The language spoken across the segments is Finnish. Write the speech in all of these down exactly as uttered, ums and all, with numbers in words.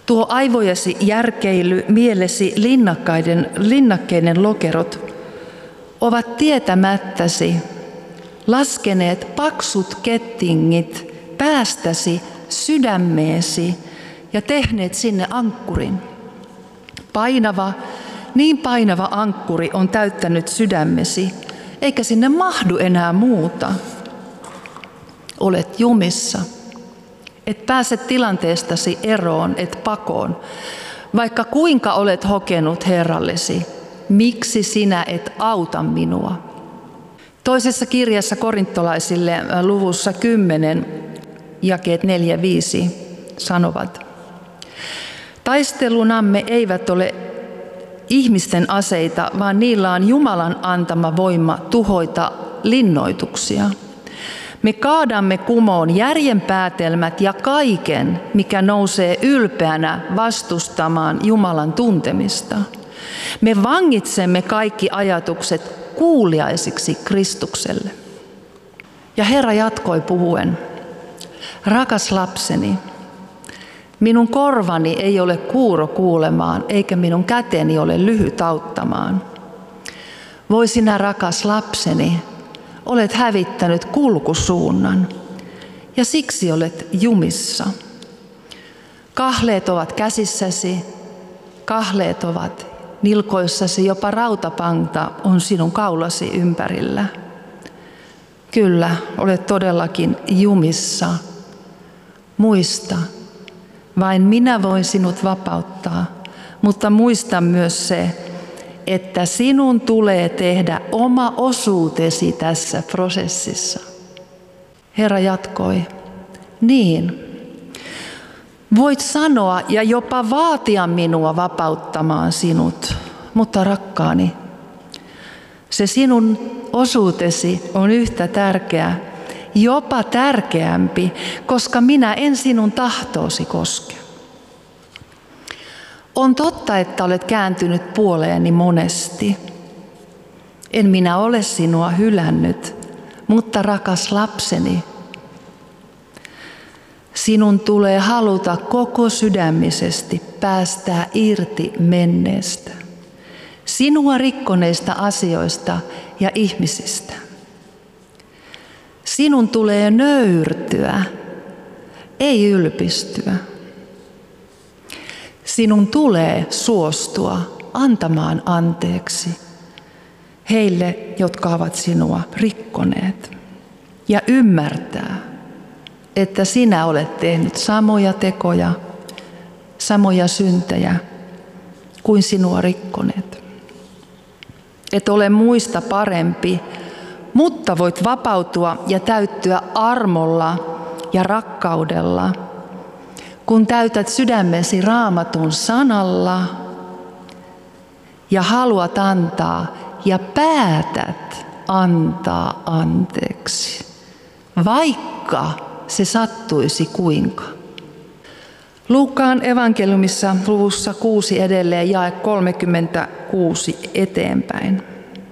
Tuo aivojesi järkeily, mielesi linnakkaiden, linnakkeiden lokerot ovat tietämättäsi laskeneet paksut kettingit päästäsi sydämeesi ja tehneet sinne ankkurin. Painava, niin painava ankkuri on täyttänyt sydämesi, eikä sinne mahdu enää muuta. Olet jumissa. Et pääse tilanteestasi eroon, et pakoon. Vaikka kuinka olet hokenut Herrallesi, miksi sinä et auta minua? Toisessa kirjassa korintolaisille luvussa kymmenen, jakeet neljä viisi sanovat: taistelunamme eivät ole ihmisten aseita, vaan niillä on Jumalan antama voima tuhoita linnoituksia. Me kaadamme kumoon järjen päätelmät ja kaiken, mikä nousee ylpeänä vastustamaan Jumalan tuntemista. Me vangitsemme kaikki ajatukset kuuliaisiksi Kristukselle. Ja Herra jatkoi puhuen: rakas lapseni, minun korvani ei ole kuuro kuulemaan, eikä minun käteni ole lyhyt auttamaan. Voi sinä, rakas lapseni, olet hävittänyt kulkusuunnan, ja siksi olet jumissa. Kahleet ovat käsissäsi, kahleet ovat nilkoissasi, jopa rautapanta on sinun kaulasi ympärillä. Kyllä, olet todellakin jumissa. Muista, vain minä voin sinut vapauttaa, mutta muista myös se, että sinun tulee tehdä oma osuutesi tässä prosessissa. Herra jatkoi: niin, voit sanoa ja jopa vaatia minua vapauttamaan sinut, mutta rakkaani, se sinun osuutesi on yhtä tärkeä, jopa tärkeämpi, koska minä en sinun tahtoosi koske. On totta, että olet kääntynyt puoleeni monesti. En minä ole sinua hylännyt, mutta rakas lapseni, sinun tulee haluta koko sydämisesti päästää irti menneestä, sinua rikkoneista asioista ja ihmisistä. Sinun tulee nöyrtyä, ei ylpistyä. Sinun tulee suostua antamaan anteeksi heille, jotka ovat sinua rikkoneet, ja ymmärtää, että sinä olet tehnyt samoja tekoja, samoja syntejä kuin sinua rikkoneet. Et ole muista parempi, mutta voit vapautua ja täyttyä armolla ja rakkaudella, kun täytät sydämesi Raamatun sanalla ja haluat antaa ja päätät antaa anteeksi, vaikka se sattuisi kuinka. Luukkaan evankeliumissa luvussa kuusi edelleen jae kolmekymmentäkuusi eteenpäin.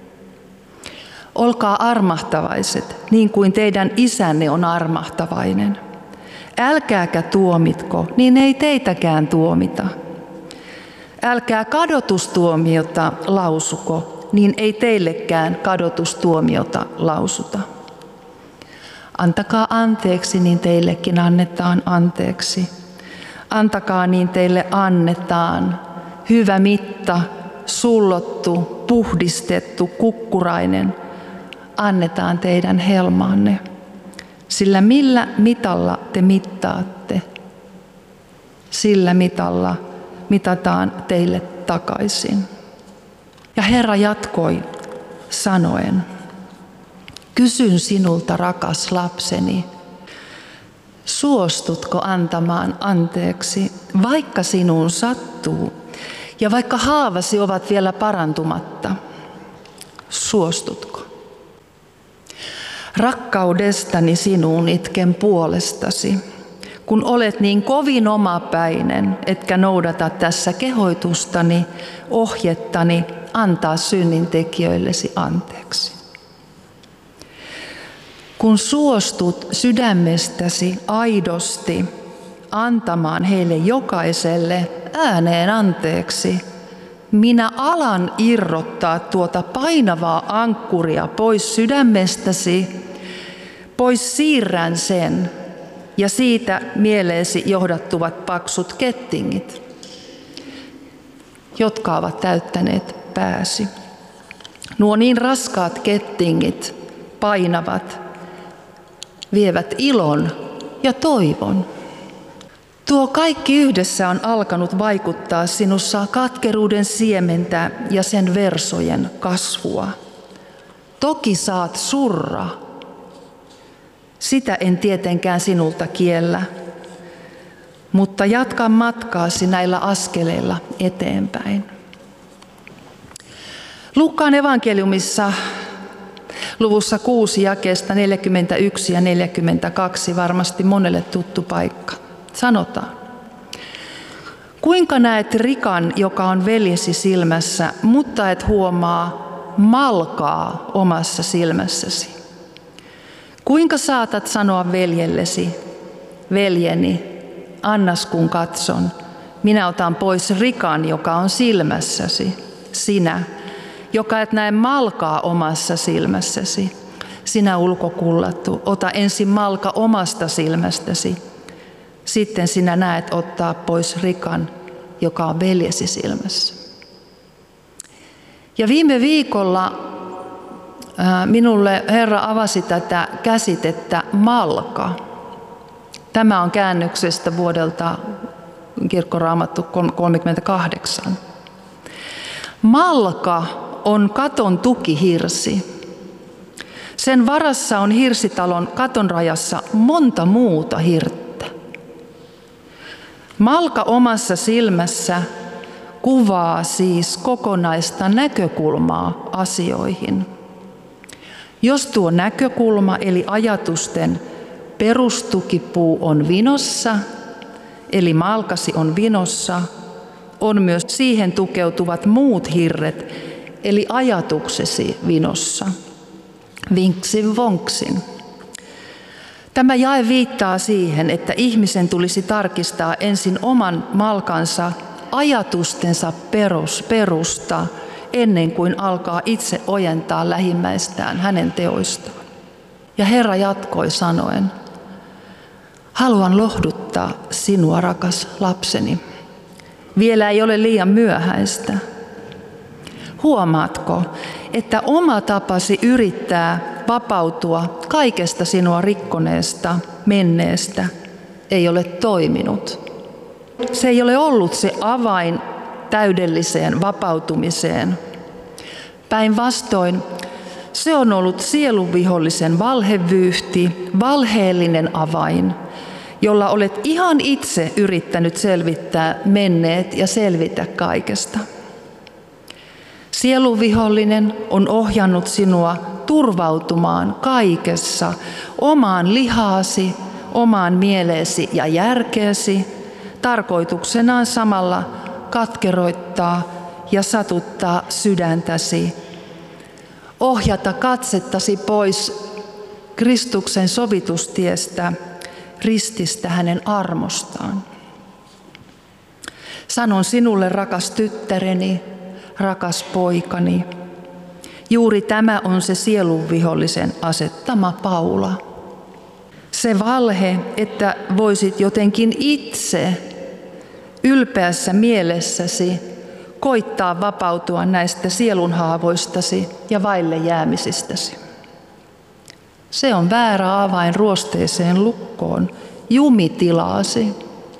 Olkaa armahtavaiset, niin kuin teidän isänne on armahtavainen. Älkääkä tuomitko, niin ei teitäkään tuomita. Älkää kadotustuomiota lausuko, niin ei teillekään kadotustuomiota lausuta. Antakaa anteeksi, niin teillekin annetaan anteeksi. Antakaa, niin teille annetaan. Hyvä mitta, sullottu, puhdistettu, kukkurainen, annetaan teidän helmaanne. Sillä millä mitalla te mittaatte, sillä mitalla mitataan teille takaisin. Ja Herra jatkoi sanoen: kysyn sinulta, rakas lapseni, suostutko antamaan anteeksi, vaikka sinuun sattuu, ja vaikka haavasi ovat vielä parantumatta? Suostutko? Rakkaudestani sinuun itken puolestasi, kun olet niin kovin omapäinen, etkä noudata tässä kehoitustani, ohjettani antaa synnintekijöillesi anteeksi. Kun suostut sydämestäsi aidosti antamaan heille jokaiselle ääneen anteeksi. Minä alan irrottaa tuota painavaa ankkuria pois sydämestäsi, pois siirrän sen ja siitä mieleesi johdattuvat paksut kettingit, jotka ovat täyttäneet pääsi. Nuo niin raskaat kettingit painavat, vievät ilon ja toivon. Tuo kaikki yhdessä on alkanut vaikuttaa sinussa katkeruuden siementä ja sen versojen kasvua. Toki saat surra. Sitä en tietenkään sinulta kiellä, mutta jatka matkaasi näillä askeleilla eteenpäin. Luukkaan evankeliumissa luvussa kuusi jakeesta neljäkymmentäyksi ja neljäkymmentäkaksi varmasti monelle tuttu paikka. Sanotaan, kuinka näet rikan, joka on veljesi silmässä, mutta et huomaa malkaa omassa silmässäsi? Kuinka saatat sanoa veljellesi, veljeni, annas kun katson, minä otan pois rikan, joka on silmässäsi, sinä, joka et näe malkaa omassa silmässäsi. Sinä ulkokullattu, ota ensin malka omasta silmästäsi. Sitten sinä näet ottaa pois rikan, joka on veljesi silmässä. Ja viime viikolla minulle Herra avasi tätä käsitettä malka. Tämä on käännöksestä vuodelta Kirkkoraamattu kolmekymmentäkahdeksan. Malka on katon tukihirsi. Sen varassa on hirsitalon katon rajassa monta muuta hirttä. Malka omassa silmässä kuvaa siis kokonaista näkökulmaa asioihin. Jos tuo näkökulma eli ajatusten perustukipuu on vinossa, eli malkasi on vinossa, on myös siihen tukeutuvat muut hirret, eli ajatuksesi vinossa. Vinksin vonksin. Tämä jae viittaa siihen, että ihmisen tulisi tarkistaa ensin oman malkansa ajatustensa perus, perusta ennen kuin alkaa itse ojentaa lähimmäistään hänen teoistaan. Ja Herra jatkoi sanoen, haluan lohduttaa sinua, rakas lapseni. Vielä ei ole liian myöhäistä. Huomaatko, että oma tapasi yrittää vapautua kaikesta sinua rikkoneesta, menneestä, ei ole toiminut. Se ei ole ollut se avain täydelliseen vapautumiseen. Päinvastoin se on ollut sielunvihollisen valhevyyhti, valheellinen avain, jolla olet ihan itse yrittänyt selvittää menneet ja selvitä kaikesta. Sielunvihollinen on ohjannut sinua turvautumaan kaikessa omaan lihaasi, omaan mieleesi ja järkeesi, tarkoituksenaan samalla katkeroittaa ja satuttaa sydäntäsi, ohjata katsettasi pois Kristuksen sovitustiestä, rististä hänen armostaan. Sanon sinulle, rakas tyttäreni, rakas poikani, juuri tämä on se sielunvihollisen asettama paula. Se valhe, että voisit jotenkin itse ylpeässä mielessäsi koittaa vapautua näistä sielunhaavoistasi ja vaille jäämisistäsi. Se on väärä avain ruosteiseen lukkoon, jumitilaasi.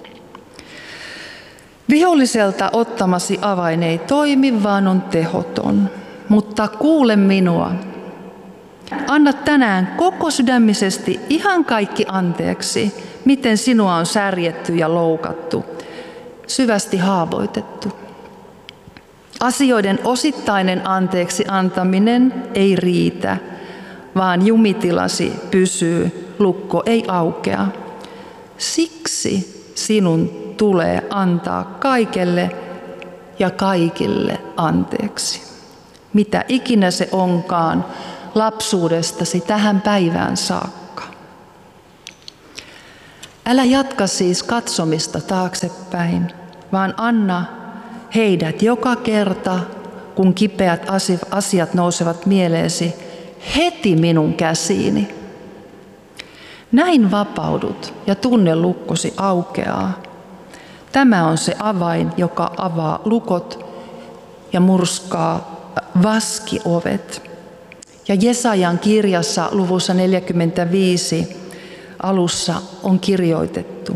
Viholliselta ottamasi avain ei toimi, vaan on tehoton. Mutta kuule minua. Anna tänään koko sydämisesti ihan kaikki anteeksi, miten sinua on särjetty ja loukattu, syvästi haavoitettu. Asioiden osittainen anteeksi antaminen ei riitä, vaan jumitilasi pysyy, lukko ei aukea. Siksi sinun tulee antaa kaikelle ja kaikille anteeksi. Mitä ikinä se onkaan lapsuudestasi tähän päivään saakka. Älä jatka siis katsomista taaksepäin, vaan anna heidät joka kerta, kun kipeät asiat nousevat mieleesi, heti minun käsiini. Näin vapaudut ja tunnelukkosi aukeaa. Tämä on se avain, joka avaa lukot ja murskaa vaskiovet. Ja Jesajan kirjassa luvussa neljäkymmentäviisi alussa on kirjoitettu: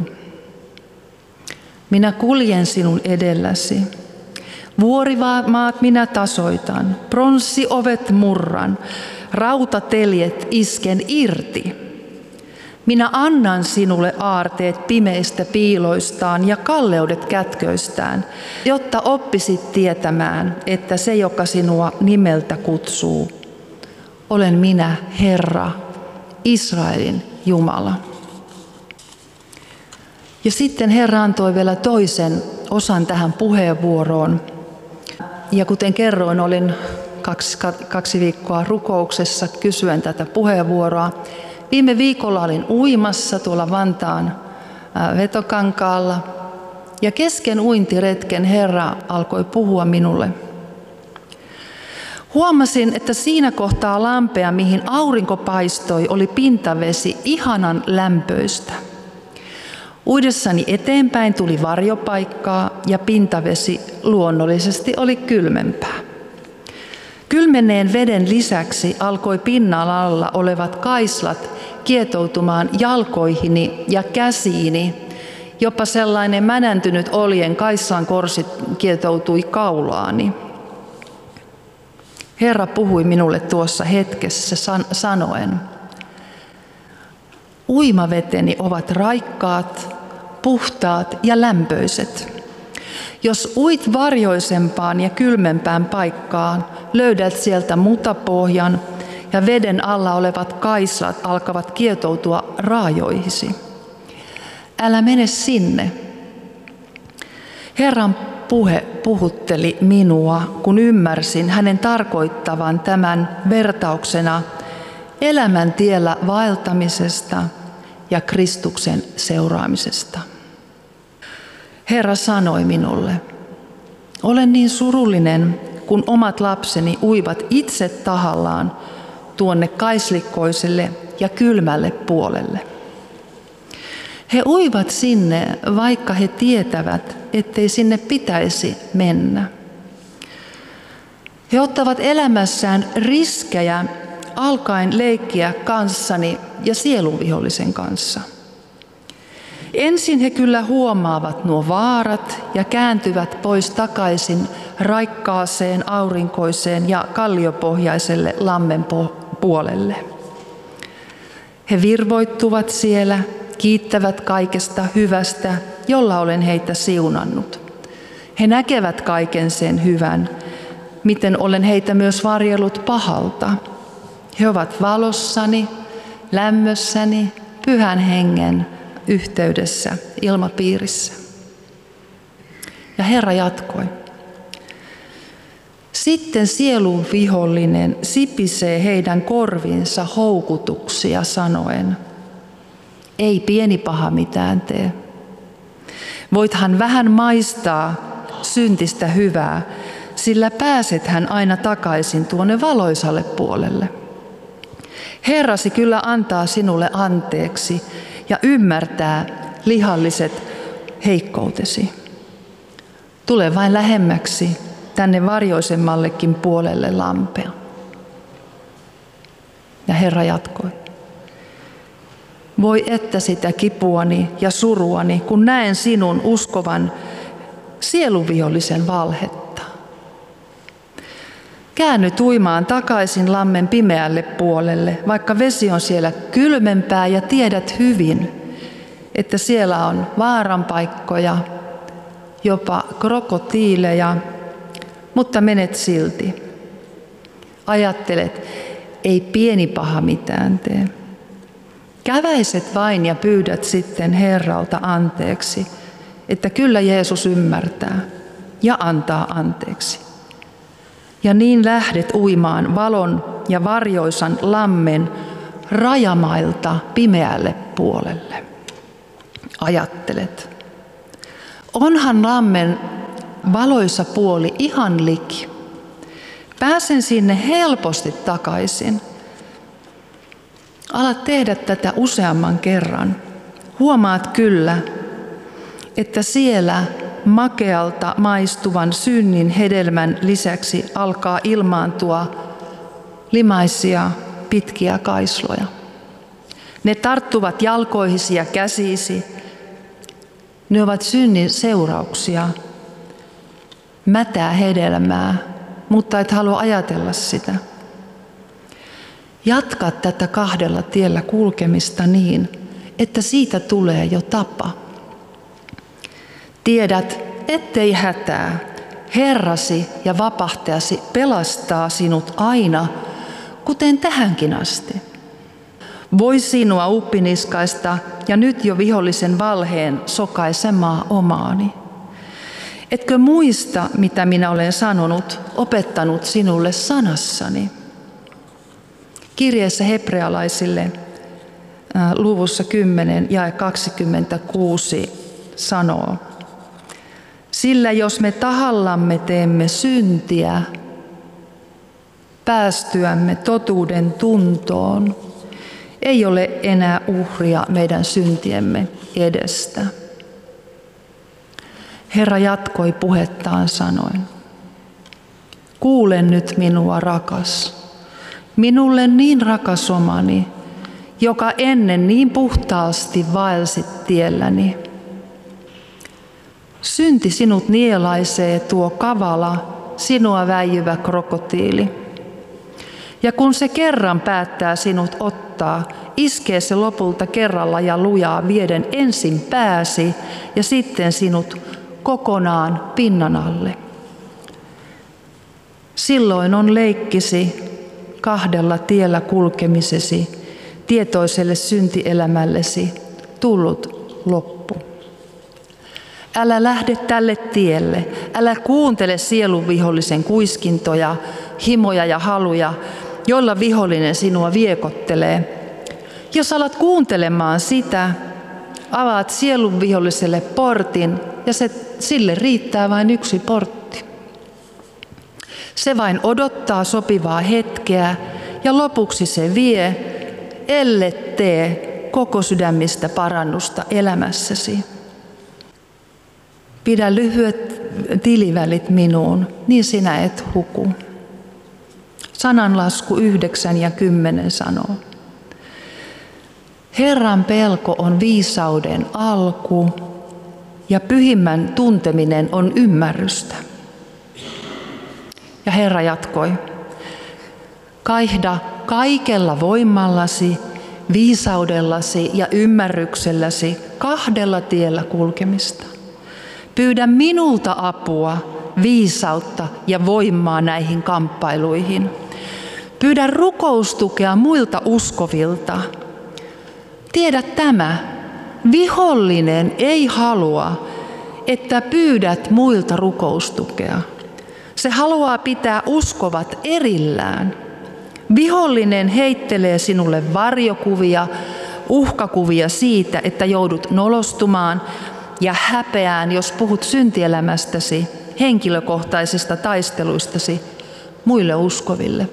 minä kuljen sinun edelläsi. Vuorimaat minä tasoitan, pronssiovet murran, rautateljet isken irti. Minä annan sinulle aarteet pimeistä piiloistaan ja kalleudet kätköistään, jotta oppisit tietämään, että se, joka sinua nimeltä kutsuu, olen minä, Herra, Israelin Jumala. Ja sitten Herra antoi vielä toisen osan tähän puheenvuoroon. Ja kuten kerroin, olin kaksi, kaksi viikkoa rukouksessa kysyen tätä puheenvuoroa. Viime viikolla olin uimassa tuolla Vantaan vetokankaalla ja kesken uintiretken Herra alkoi puhua minulle. Huomasin, että siinä kohtaa lampea, mihin aurinko paistoi, oli pintavesi ihanan lämpöistä. Uidessani eteenpäin tuli varjopaikkaa ja pintavesi luonnollisesti oli kylmempää. Kylmenneen veden lisäksi alkoi pinnan alla olevat kaislat kietoutumaan jalkoihini ja käsiini. Jopa sellainen mänäntynyt oljen kaislan korsi kietoutui kaulaani. Herra puhui minulle tuossa hetkessä san- sanoen: uimaveteni ovat raikkaat, puhtaat ja lämpöiset. Jos uit varjoisempaan ja kylmempään paikkaan, löydät sieltä mutapohjan ja veden alla olevat kaislat alkavat kietoutua raajoihisi. Älä mene sinne. Herran puhe puhutteli minua, kun ymmärsin hänen tarkoittavan tämän vertauksena elämän tiellä vaeltamisesta ja Kristuksen seuraamisesta. Herra sanoi minulle: olen niin surullinen, kun omat lapseni uivat itse tahallaan tuonne kaislikkoiselle ja kylmälle puolelle. He uivat sinne, vaikka he tietävät, ettei sinne pitäisi mennä. He ottavat elämässään riskejä alkaen leikkiä kanssani ja sielunvihollisen kanssa. Ensin he kyllä huomaavat nuo vaarat ja kääntyvät pois takaisin raikkaaseen, aurinkoiseen ja kalliopohjaiselle lammen puolelle. He virvoittuvat siellä, kiittävät kaikesta hyvästä, jolla olen heitä siunannut. He näkevät kaiken sen hyvän, miten olen heitä myös varjellut pahalta. He ovat valossani, lämmössäni, pyhän hengen yhteydessä, ilmapiirissä. Ja Herra jatkoi: sitten sielun vihollinen sipisee heidän korviinsa houkutuksia sanoen: ei pieni paha mitään tee. Voithan vähän maistaa syntistä hyvää, sillä pääsethän aina takaisin tuonne valoisalle puolelle. Herrasi kyllä antaa sinulle anteeksi ja ymmärtää lihalliset heikkoutesi. Tule vain lähemmäksi tänne varjoisemmallekin puolelle lampea. Ja Herra jatkoi: voi että sitä kipuani ja suruani, kun näen sinun uskovan sieluvihollisen valhetta. Käänny uimaan takaisin lammen pimeälle puolelle, vaikka vesi on siellä kylmempää ja tiedät hyvin, että siellä on vaaranpaikkoja, jopa krokotiileja, mutta menet silti. Ajattelet, ei pieni paha mitään tee. Käväiset vain ja pyydät sitten Herralta anteeksi, että kyllä Jeesus ymmärtää ja antaa anteeksi. Ja niin lähdet uimaan valon ja varjoisan lammen rajamailta pimeälle puolelle. ajattelet. Onhan lammen valoisa puoli ihan liki. Pääsen sinne helposti takaisin. Ala tehdä tätä useamman kerran. Huomaat kyllä, että siellä makealta maistuvan synnin hedelmän lisäksi alkaa ilmaantua limaisia pitkiä kaisloja. Ne tarttuvat jalkoihisi ja käsiisi. Ne ovat synnin seurauksia, mätää hedelmää, mutta et halua ajatella sitä. Jatka tätä kahdella tiellä kulkemista niin, että siitä tulee jo tapa. Tiedät, ettei hätää. Herrasi ja vapahtajasi pelastaa sinut aina, kuten tähänkin asti. Voi sinua uppiniskaista ja nyt jo vihollisen valheen sokaisemaa omaani. Etkö muista, mitä minä olen sanonut, opettanut sinulle sanassani? Kirjeessä hebrealaisille luvussa kymmenen jae kaksikymmentäkuusi sanoo: sillä jos me tahallamme teemme syntiä, päästyämme totuuden tuntoon, ei ole enää uhria meidän syntiemme edestä. Herra jatkoi puhettaan sanoen: kuule nyt minua, rakas, minulle niin rakas omani, joka ennen niin puhtaasti vaelsit tielläni. Synti sinut nielaisee tuo kavala, sinua väijyvä krokotiili. Ja kun se kerran päättää sinut ottaa, iskee se lopulta kerralla ja lujaa vieden ensin pääsi ja sitten sinut kokonaan pinnan alle. Silloin on leikkisi kahdella tiellä kulkemisesi, tietoiselle syntielämällesi tullut loppu. Älä lähde tälle tielle, älä kuuntele sielun vihollisen kuiskintoja, himoja ja haluja, joilla vihollinen sinua viekottelee. Jos alat kuuntelemaan sitä, avaat sielun viholliselle portin ja se, sille riittää vain yksi portti. Se vain odottaa sopivaa hetkeä ja lopuksi se vie, ellet tee koko sydämistä parannusta elämässäsi. Pidä lyhyet tilivälit minuun, niin sinä et huku. Sananlasku yhdeksän ja kymmenen sanoo: Herran pelko on viisauden alku ja pyhimmän tunteminen on ymmärrystä. Ja Herra jatkoi: kaihda kaikella voimallasi, viisaudellasi ja ymmärrykselläsi kahdella tiellä kulkemista. Pyydä minulta apua, viisautta ja voimaa näihin kamppailuihin. Pyydä rukoustukea muilta uskovilta. Tiedä tämä, vihollinen ei halua, että pyydät muilta rukoustukea. Se haluaa pitää uskovat erillään. Vihollinen heittelee sinulle varjokuvia, uhkakuvia siitä, että joudut nolostumaan ja häpeään, jos puhut syntielämästäsi, henkilökohtaisista taisteluistasi muille uskoville.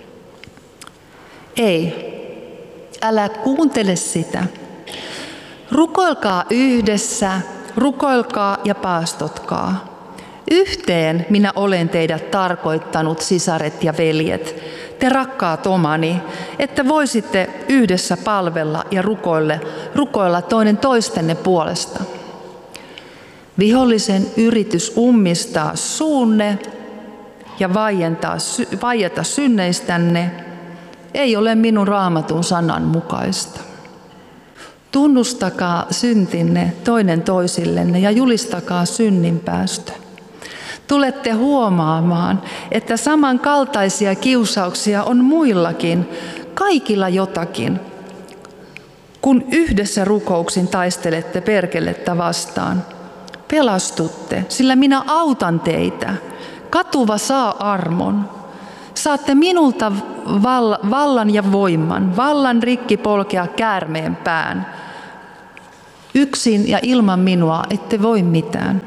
Ei, älä kuuntele sitä. Rukoilkaa yhdessä, rukoilkaa ja paastotkaa. Yhteen minä olen teidät tarkoittanut, sisaret ja veljet, te rakkaat omani, että voisitte yhdessä palvella ja rukoille, rukoilla toinen toistenne puolesta. Vihollisen yritys ummistaa suunne ja vaientaa, vaieta synneistänne ei ole minun raamatun sanan mukaista. Tunnustakaa syntinne toinen toisillenne ja julistakaa synninpäästö. Tulette huomaamaan, että samankaltaisia kiusauksia on muillakin, kaikilla jotakin, kun yhdessä rukouksin taistelette perkelettä vastaan. Pelastutte, sillä minä autan teitä. Katuva saa armon. Saatte minulta vallan ja voiman, vallan rikki polkea käärmeen pään. Yksin ja ilman minua ette voi mitään.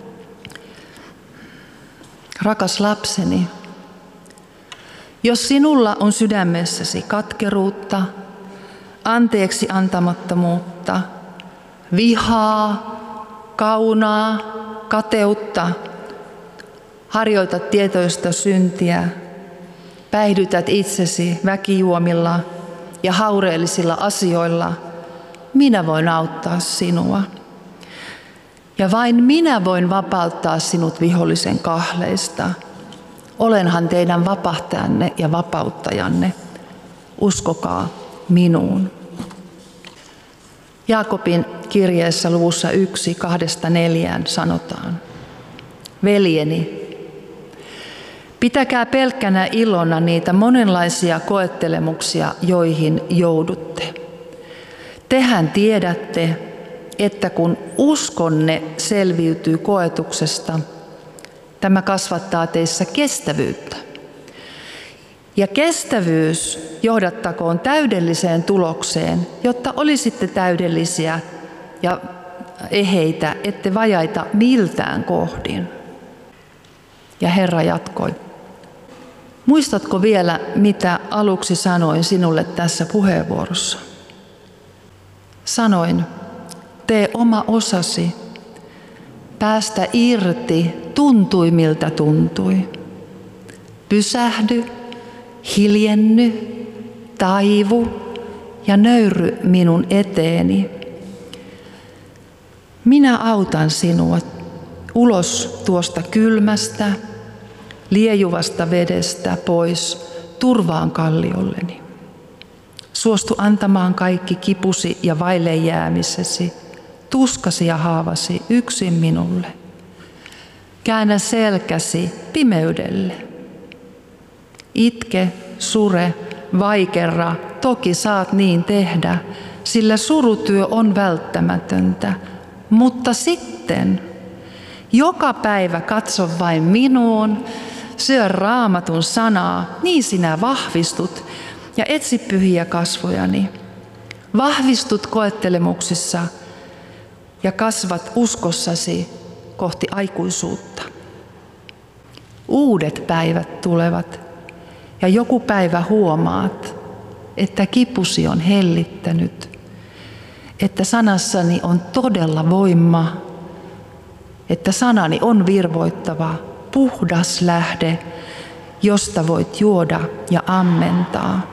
Rakas lapseni, jos sinulla on sydämessäsi katkeruutta, anteeksi antamattomuutta, vihaa, kaunaa, kateutta, harjoitat tietoista syntiä, päihdytät itsesi väkijuomilla ja haureellisilla asioilla, minä voin auttaa sinua. Ja vain minä voin vapauttaa sinut vihollisen kahleista. Olenhan teidän vapahtajanne ja vapauttajanne. Uskokaa minuun. Jaakobin kirjeessä luvussa yksi, kahdesta neljään sanotaan. Veljeni, pitäkää pelkkänä ilona niitä monenlaisia koettelemuksia, joihin joudutte. Tehän tiedätte, että kun uskonne selviytyy koetuksesta, tämä kasvattaa teissä kestävyyttä. Ja kestävyys johdattakoon täydelliseen tulokseen, jotta olisitte täydellisiä ja eheitä, ette vajaita miltään kohdin. Ja Herra jatkoi. Muistatko vielä, mitä aluksi sanoin sinulle tässä puheenvuorossa? Sanoin, tee oma osasi, päästä irti tuntui miltä tuntui. Pysähdy, hiljenny, taivu ja nöyry minun eteeni. Minä autan sinua ulos tuosta kylmästä, liejuvasta vedestä pois turvaan kalliolleni. Suostu antamaan kaikki kipusi ja vaille jäämisesi, tuskasi ja haavasi yksin minulle. Käännä selkäsi pimeydelle. Itke, sure, vaikerra, toki saat niin tehdä, sillä surutyö on välttämätöntä. Mutta sitten, joka päivä katso vain minuun, syö Raamatun sanaa, niin sinä vahvistut ja etsi pyhiä kasvojani. Vahvistut koettelemuksissa ja kasvat uskossasi kohti aikuisuutta. Uudet päivät tulevat ja joku päivä huomaat, että kipusi on hellittänyt, että sanassani on todella voima, että sanani on virvoittava, puhdas lähde, josta voit juoda ja ammentaa.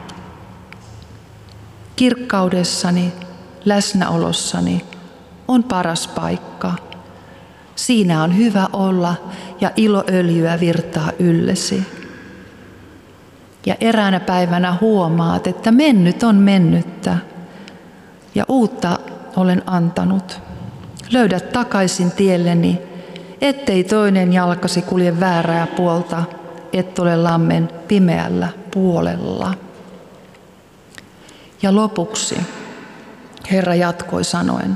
Kirkkaudessani, läsnäolossani on paras paikka. Siinä on hyvä olla ja iloöljyä virtaa yllesi. Ja eräänä päivänä huomaat, että mennyt on mennyttä ja uutta olen antanut. Löydät takaisin tielleni, ettei toinen jalkasi kulje väärää puolta, et ole lammen pimeällä puolella. Ja lopuksi Herra jatkoi sanoen,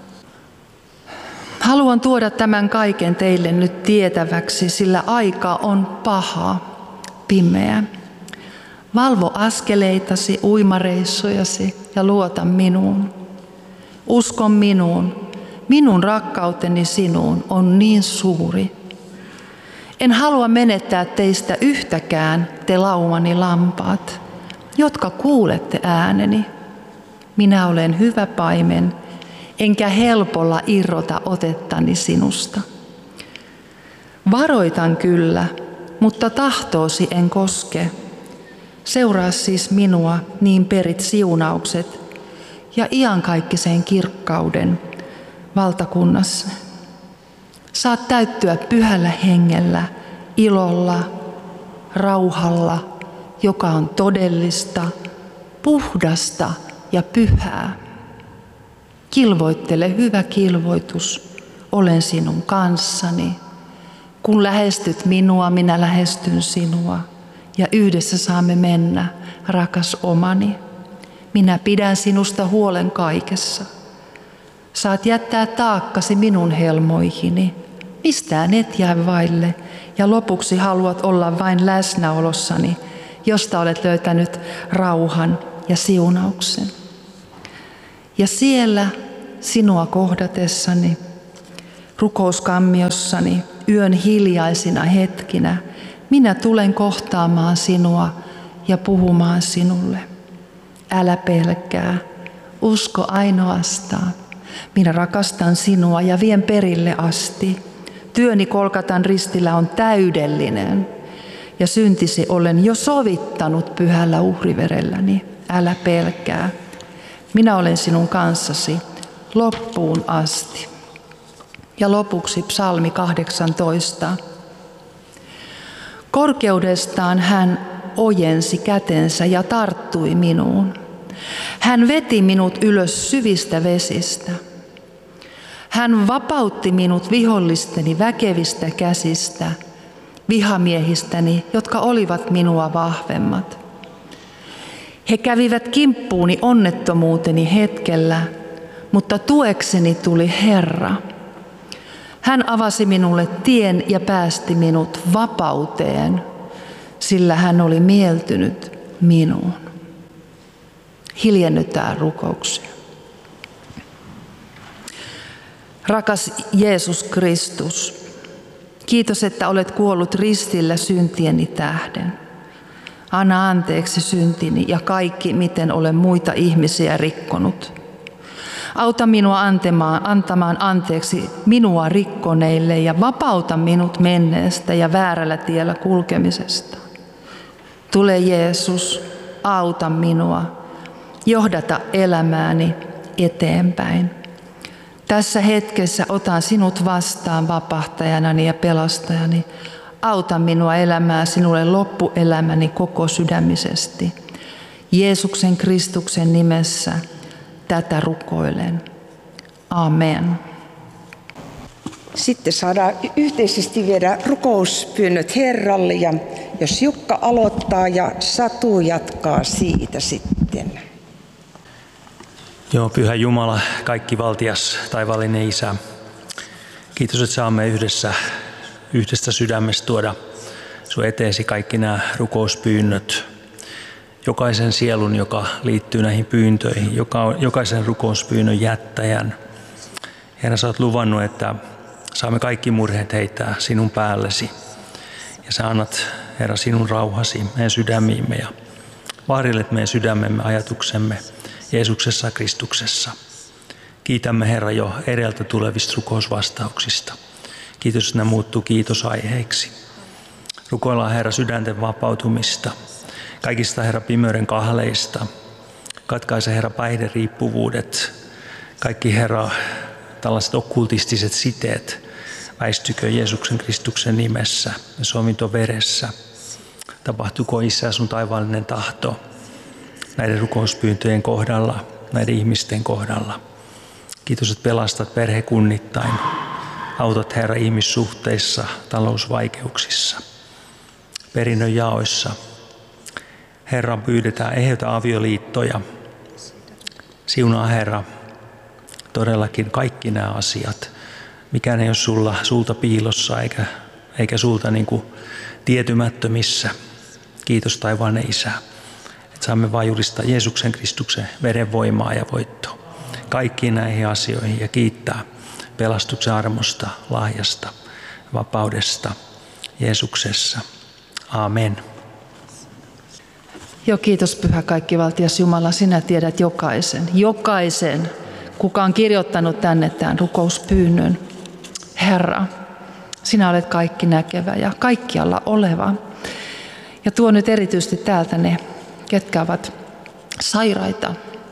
haluan tuoda tämän kaiken teille nyt tietäväksi, sillä aika on paha, pimeä. Valvo askeleitasi, uimareissujasi ja luota minuun. Uskon minuun, minun rakkauteni sinuun on niin suuri. En halua menettää teistä yhtäkään, te laumani lampaat, jotka kuulette ääneni. Minä olen hyvä paimen, enkä helpolla irrota otettani sinusta. Varoitan kyllä, mutta tahtoosi en koske. Seuraa siis minua, niin perit siunaukset ja iankaikkisen kirkkauden valtakunnassa. Saat täyttyä pyhällä hengellä, ilolla, rauhalla, joka on todellista, puhdasta ja pyhää. Kilvoittele hyvä kilvoitus, olen sinun kanssani. Kun lähestyt minua, minä lähestyn sinua. Ja yhdessä saamme mennä, rakas omani. Minä pidän sinusta huolen kaikessa. Saat jättää taakkasi minun helmoihini. Mistään et jää vaille. Ja lopuksi haluat olla vain läsnäolossani, josta olet löytänyt rauhan ja siunauksen. Ja siellä sinua kohdatessani, rukouskammiossani, yön hiljaisina hetkinä, minä tulen kohtaamaan sinua ja puhumaan sinulle. Älä pelkää, usko ainoastaan. Minä rakastan sinua ja vien perille asti. Työni Kolkatan ristillä on täydellinen ja syntisi olen jo sovittanut pyhällä uhriverelläni. Älä pelkää, minä olen sinun kanssasi loppuun asti. Ja lopuksi psalmi kahdeksantoista. Korkeudestaan hän ojensi kätensä ja tarttui minuun. Hän veti minut ylös syvistä vesistä. Hän vapautti minut vihollisteni väkevistä käsistä, vihamiehistäni, jotka olivat minua vahvemmat. He kävivät kimppuuni onnettomuuteni hetkellä, mutta tuekseni tuli Herra. Hän avasi minulle tien ja päästi minut vapauteen, sillä hän oli mieltynyt minuun. Hiljennytään rukouksia. Rakas Jeesus Kristus, kiitos, että olet kuollut ristillä syntieni tähden. Anna anteeksi syntini ja kaikki, miten olen muita ihmisiä rikkonut. Auta minua antamaan, antamaan anteeksi minua rikkoneille ja vapauta minut menneestä ja väärällä tiellä kulkemisesta. Tule Jeesus, auta minua, johdata elämääni eteenpäin. Tässä hetkessä otan sinut vastaan vapahtajanani ja pelastajani. Auta minua elämään sinulle loppuelämäni koko sydämisesti. Jeesuksen Kristuksen nimessä tätä rukoilen. Amen. Sitten saadaan yhteisesti viedä rukouspyynnöt Herralle, ja jos Jukka aloittaa ja Satu jatkaa siitä sitten. Joo, Pyhä Jumala, kaikkivaltias, taivaallinen Isä. Kiitos, että saamme yhdessä, yhdestä sydämestä tuoda sun eteesi kaikki nämä rukouspyynnöt. Jokaisen sielun, joka liittyy näihin pyyntöihin, joka, jokaisen rukouspyynnön jättäjän. Herra, sä oot luvannut, että saamme kaikki murheet heittää sinun päällesi. Ja sä annat, Herra, sinun rauhasi meidän sydämiimme ja vahrillet meidän sydämemme, ajatuksemme Jeesuksessa Kristuksessa. Kiitämme, Herra, jo edeltä tulevista rukousvastauksista. Kiitos, että ne muuttuu kiitosaiheiksi. Rukoillaan, Herra, sydänten vapautumista, kaikista, Herra, pimeyden kahleista. Katkaise, Herra, päihderiippuvuudet, kaikki, Herra, tällaiset okkultistiset siteet väistykö Jeesuksen Kristuksen nimessä ja sovinto veressä. Tapahtuko, Isä, sun taivaallinen tahto näiden rukouspyyntöjen kohdalla, näiden ihmisten kohdalla. Kiitos, että pelastat perhekunnittain. Autat, Herra, ihmissuhteissa, talousvaikeuksissa, perinnön jaoissa. Herran pyydetään eheytä avioliittoja. Siunaa, Herra, todellakin kaikki nämä asiat. Mikään ei ole sulla, sulta piilossa eikä, eikä sulta niin kuin tietymättömissä. Kiitos, taivainen Isä, että saamme vain julistaa Jeesuksen Kristuksen veren voimaa ja voittoa kaikkiin näihin asioihin ja kiittää pelastuksen armosta, lahjasta, vapaudesta Jeesuksessa. Amen. Joo, kiitos Pyhä kaikkivaltias Jumala, sinä tiedät jokaisen, jokaisen, kuka on kirjoittanut tänne tämän rukouspyynnön. Herra, sinä olet kaikki näkevä ja kaikkialla oleva. Ja tuo nyt erityisesti täältä ne, ketkä ovat sairaita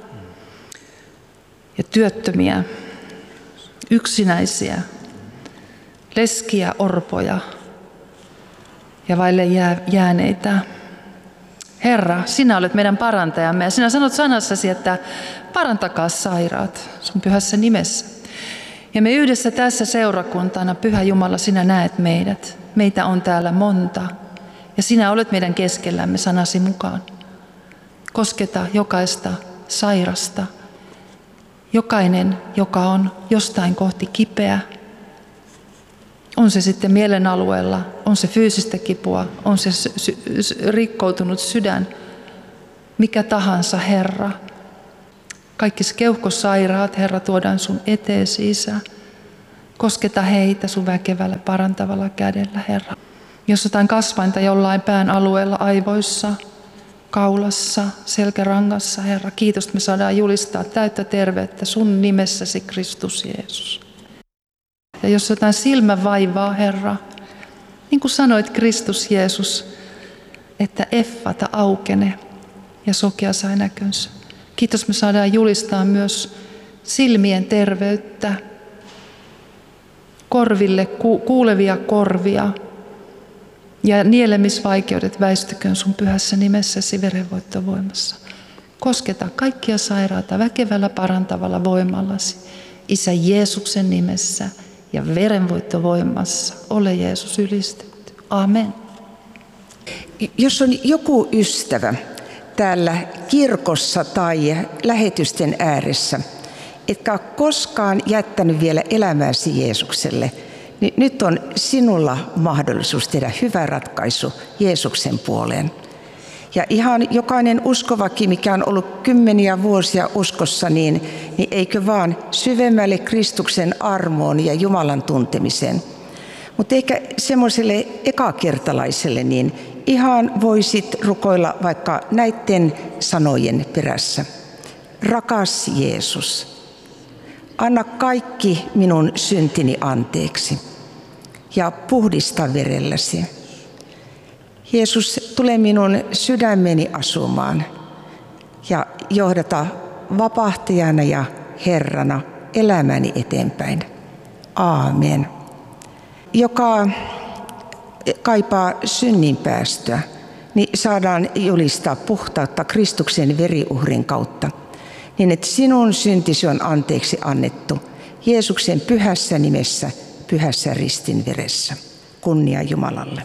ja työttömiä, yksinäisiä, leskiä, orpoja ja vaille jää, jääneitä. Herra, sinä olet meidän parantajamme ja sinä sanot sanassasi, että parantakaa sairaat sun pyhässä nimessä. Ja me yhdessä tässä seurakuntana, Pyhä Jumala, sinä näet meidät. Meitä on täällä monta ja sinä olet meidän keskellämme sanasi mukaan. Kosketa jokaista sairasta, jokainen, joka on jostain kohti kipeä. On se sitten mielen alueella, on se fyysistä kipua, on se sy- sy- rikkoutunut sydän, mikä tahansa, Herra. Kaikki keuhkosairaat, Herra, tuodaan sun eteesi, Isä. Kosketa heitä sun väkevällä parantavalla kädellä, Herra. Jos jotain kasvainta jollain pään alueella, aivoissa, kaulassa, selkärangassa, Herra, kiitos, että me saadaan julistaa täyttä terveyttä sun nimessäsi, Kristus Jeesus. Ja jos jotain silmävaivaa, Herra, niin kuin sanoit, Kristus Jeesus, että effata aukene ja sokea sai näkönsä. Kiitos, me saadaan julistaa myös silmien terveyttä, korville ku, kuulevia korvia ja nielemisvaikeudet väistyköön sun pyhässä nimessäsi verenvoittovoimassa. Kosketa kaikkia sairaata väkevällä parantavalla voimallasi, Isä Jeesuksen nimessä ja verenvoittovoimassa. Ole Jeesus ylistetty. Amen. Jos on joku ystävä täällä kirkossa tai lähetysten ääressä, etkä ole koskaan jättänyt vielä elämääsi Jeesukselle, niin nyt on sinulla mahdollisuus tehdä hyvä ratkaisu Jeesuksen puoleen. Ja ihan jokainen uskovakin, mikä on ollut kymmeniä vuosia uskossa, niin, niin eikö vaan syvemmälle Kristuksen armoon ja Jumalan tuntemiseen. Mutta ehkä semmoiselle ekakertalaiselle, niin ihan voisit rukoilla vaikka näiden sanojen perässä. Rakas Jeesus, anna kaikki minun syntini anteeksi ja puhdista verelläsi. Jeesus, tule minun sydämeni asumaan ja johdata vapahtajana ja Herrana elämäni eteenpäin. Aamen. Joka kaipaa synninpäästöä, niin saadaan julistaa puhtautta Kristuksen veriuhrin kautta, niin että sinun syntisi on anteeksi annettu Jeesuksen pyhässä nimessä, pyhässä ristin veressä. Kunnia Jumalalle.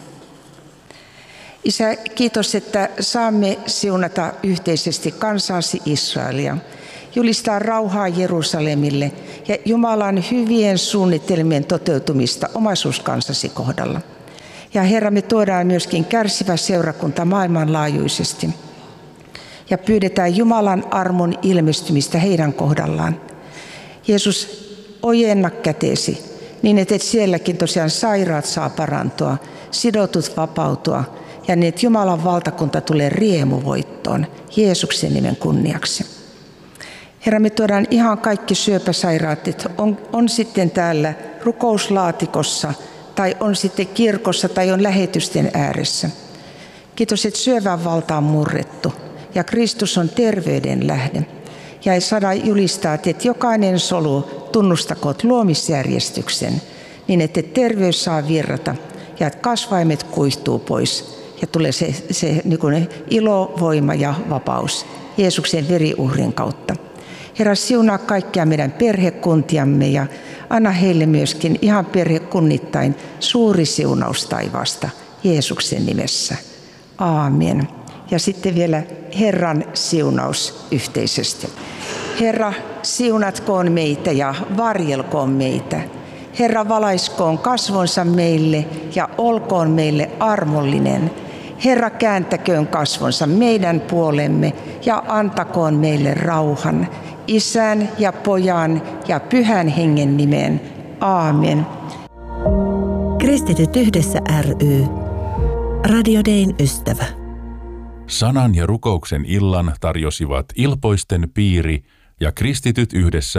Isä, kiitos, että saamme siunata yhteisesti kansasi Israelia, julistaa rauhaa Jerusalemille ja Jumalan hyvien suunnitelmien toteutumista omaisuuskansasi kohdalla. Ja Herra, me tuodaan myöskin kärsivä seurakunta maailmanlaajuisesti ja pyydetään Jumalan armon ilmestymistä heidän kohdallaan. Jeesus, ojenna käteesi niin, että sielläkin tosiaan sairaat saa parantua, sidotut vapautua ja niin, että Jumalan valtakunta tulee riemuvoittoon Jeesuksen nimen kunniaksi. Herra, me tuodaan ihan kaikki syöpäsairaat, että on, on sitten täällä rukouslaatikossa tai on sitten kirkossa tai on lähetysten ääressä. Kiitos, että syövän valta on murrettu ja Kristus on terveyden lähde. Ja ei saada julistaa, että jokainen solu tunnustakoot luomisjärjestyksen niin, että terveys saa virrata ja että kasvaimet kuihtuu pois ja tulee se, se niin kuin ilo, voima ja vapaus Jeesuksen veriuhrin kautta. Herra, siunaa kaikkia meidän perhekuntiamme ja anna heille myöskin ihan perhekunnittain suuri siunaus taivaasta Jeesuksen nimessä. Aamen. Ja sitten vielä Herran siunaus yhteisesti. Herra, siunatkoon meitä ja varjelkoon meitä. Herra, valaiskoon kasvonsa meille ja olkoon meille armollinen. Herra, kääntäköön kasvonsa meidän puolemme ja antakoon meille rauhan. Isän ja Pojan ja Pyhän Hengen nimeen. Aamen. Kristityt yhdessä ry. Radio Dayn ystävä. Sanan ja rukouksen illan tarjosivat Ilpoisten piiri ja Kristityt yhdessä